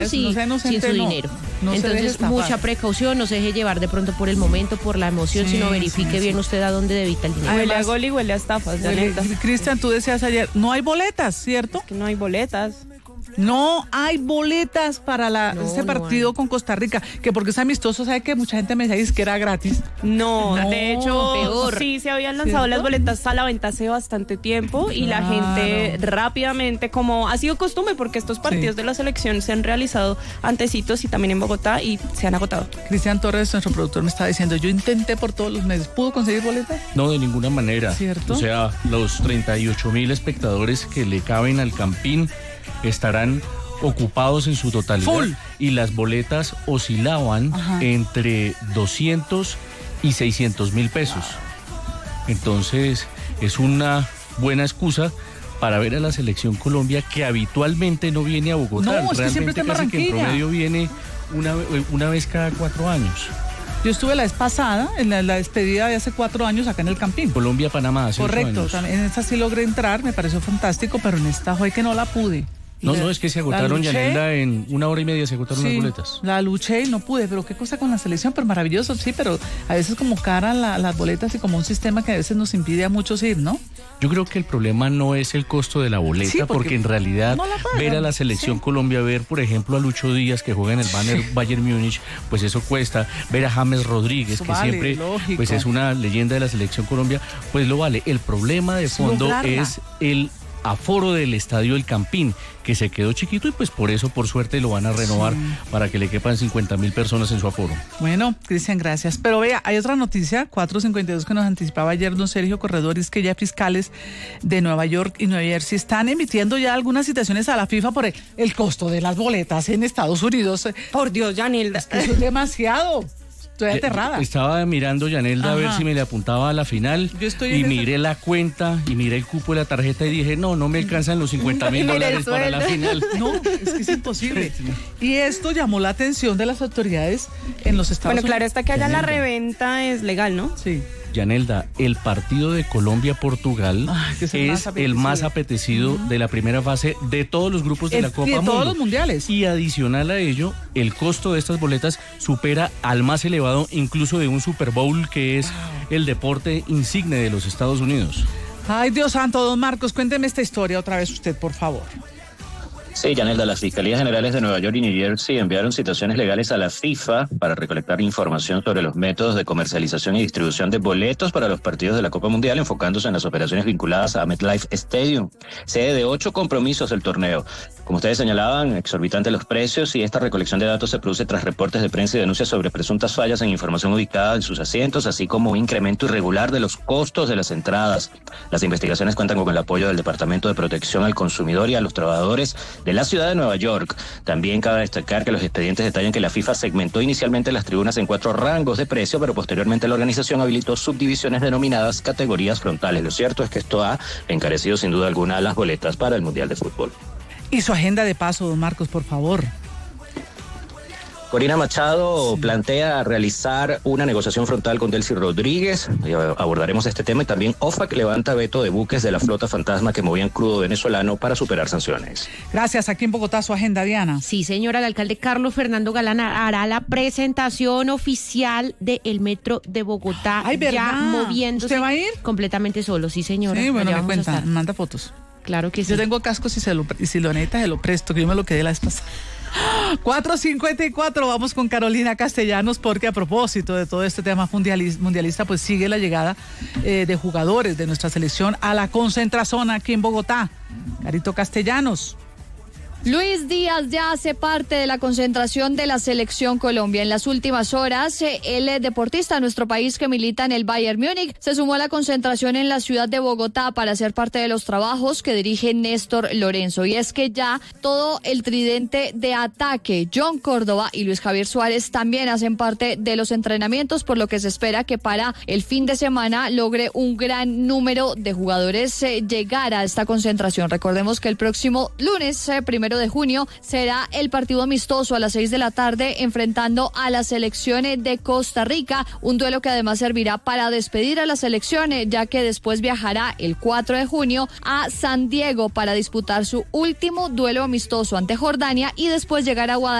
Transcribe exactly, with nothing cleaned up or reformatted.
Sí, no sea inocente, sin su no. dinero. No Entonces, mucha precaución, no se deje llevar de pronto por el momento, por la emoción, Sí, sino verifique sí, bien sí. usted a dónde debita el dinero. Huele a gol y huele a estafas. Cristian, tú decías ayer, no hay boletas, ¿cierto? Es que no hay boletas. No hay boletas para la, No, ese no partido hay. con Costa Rica, que porque es amistoso, ¿sabe que mucha gente me decía que era gratis? No, No, de hecho, peor. sí se habían lanzado ¿Cierto? las boletas a la venta hace bastante tiempo y la Claro. gente rápidamente, como ha sido costumbre, porque estos partidos Sí. de la selección se han realizado antecitos y también en Bogotá y se han agotado. Cristian Torres, nuestro productor, me estaba diciendo, yo intenté por todos los medios, ¿pudo conseguir boletas? No, de ninguna manera. ¿Cierto? O sea, los treinta y ocho mil espectadores que le caben al Campín estarán ocupados en su totalidad. Full. Y las boletas oscilaban Ajá. entre doscientos y seiscientos mil pesos. Entonces, es una buena excusa para ver a la selección Colombia, que habitualmente no viene a Bogotá. No, es que siempre está en casi que en Barranquilla. promedio viene una, una vez cada cuatro años. Yo estuve la vez pasada, en la, la despedida de hace cuatro años acá en el Campín. Colombia-Panamá hace ocho Correcto, años. también en esta sí logré entrar, me pareció fantástico, pero en esta fue que no la pude. No, La- no, es que se la agotaron, luché. Yanelda, en una hora y media se agotaron Sí, las boletas. la luché y no pude, pero qué cosa con la selección, pero maravilloso, sí, pero a veces como cara la- las boletas y como un sistema que a veces nos impide a muchos ir, ¿no? Yo creo que el problema no es el costo de la boleta, Sí, porque porque, en realidad no la pagan, ver a la selección sí. Colombia, ver por ejemplo a Lucho Díaz que juega en el banner Bayern Múnich, pues eso cuesta. Ver a James Rodríguez, Eso que vale, siempre lógico. pues es una leyenda de la selección Colombia, pues lo vale. El problema de Es fondo lograrla. es el aforo del estadio El Campín, que se quedó chiquito y pues por eso por suerte lo van a renovar para que le quepan cincuenta mil personas en su aforo. Bueno, Cristian, gracias. Pero vea, hay otra noticia, cuatro cincuenta y dos, que nos anticipaba ayer don Sergio Corredor, es que ya fiscales de Nueva York y Nueva Jersey están emitiendo ya algunas citaciones a la FIFA por el, el costo de las boletas en Estados Unidos. Por Dios, Yanilda. Eso es demasiado. Estoy aterrada. Estaba mirando, Yanelda, a ver Ajá. si me le apuntaba a la final. Yo estoy y en esa- miré la cuenta y miré el cupo de la tarjeta y dije, no, no me alcanzan los cincuenta mil Mire el dólares para la sueldo. final. No, es que es imposible. Y esto llamó la atención de las autoridades en los Estados Bueno, Unidos. claro está que allá la Yanilda. reventa es legal, ¿no? Sí. Yanelda, el partido de Colombia-Portugal Ay, que es el es más el más apetecido. apetecido de la primera fase de todos los grupos de Es- la Copa y de Mundo. todos los mundiales. Y adicional a ello, el costo de estas boletas supera al más elevado incluso de un Super Bowl, que es el deporte insigne de los Estados Unidos. Ay, Dios santo, don Marcos, cuénteme esta historia otra vez usted, por favor. Sí, Yanelda, las Fiscalías Generales de Nueva York y New Jersey enviaron citaciones legales a la FIFA para recolectar información sobre los métodos de comercialización y distribución de boletos para los partidos de la Copa Mundial, enfocándose en las operaciones vinculadas a MetLife Stadium, sede de ocho compromisos del torneo. Como ustedes señalaban, exorbitantes los precios, y esta recolección de datos se produce tras reportes de prensa y denuncias sobre presuntas fallas en información ubicada en sus asientos, así como un incremento irregular de los costos de las entradas. Las investigaciones cuentan con el apoyo del Departamento de Protección al Consumidor y a los Trabajadores de la ciudad de Nueva York. También cabe destacar que los expedientes detallan que la FIFA segmentó inicialmente las tribunas en cuatro rangos de precio, pero posteriormente la organización habilitó subdivisiones denominadas categorías frontales. Lo cierto es que esto ha encarecido sin duda alguna las boletas para el Mundial de Fútbol. Y su agenda de paso, don Marcos, por favor. Corina Machado plantea realizar una negociación frontal con Delcy Rodríguez. Eh, Abordaremos este tema, y también O F A C levanta veto de buques de la flota fantasma que movían crudo venezolano para superar sanciones. Gracias. Aquí en Bogotá, su agenda, Diana. Sí, señora, el alcalde Carlos Fernando Galán hará la presentación oficial del Metro de Bogotá. Ay, ¿verdad? Ya moviéndose. ¿Usted va a ir? Completamente solo, sí, señora. Sí, bueno, Allá me vamos a cuenta, estar. manda fotos. Claro que sí. Yo tengo cascos y, se lo, y si lo necesita, se lo presto, que yo me lo quedé la vez pasada. cuatro cincuenta y cuatro, vamos con Carolina Castellanos, porque a propósito de todo este tema mundialista, pues sigue la llegada eh, de jugadores de nuestra selección a la concentración aquí en Bogotá. Carito Castellanos. Luis Díaz ya hace parte de la concentración de la Selección Colombia. En las últimas horas, eh, el eh, deportista de nuestro país que milita en el Bayern Múnich se sumó a la concentración en la ciudad de Bogotá para ser parte de los trabajos que dirige Néstor Lorenzo. Y es que ya todo el tridente de ataque, John Córdoba y Luis Javier Suárez, también hacen parte de los entrenamientos, por lo que se espera que para el fin de semana logre un gran número de jugadores eh, llegar a esta concentración. Recordemos que el próximo lunes, eh, primero primero de junio será el partido amistoso a las seis de la tarde enfrentando a la selección de Costa Rica, un duelo que además servirá para despedir a la selección, ya que después viajará el cuatro de junio a San Diego para disputar su último duelo amistoso ante Jordania y después llegar a Guadalajara